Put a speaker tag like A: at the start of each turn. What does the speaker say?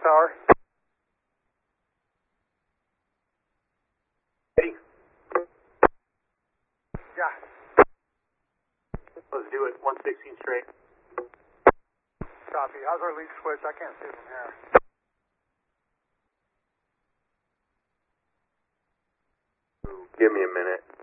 A: power.
B: Ready?
A: Yeah.
B: Let's do it. 116 straight.
A: Copy. How's our lead switch? I can't see it from here.
B: Give me a minute.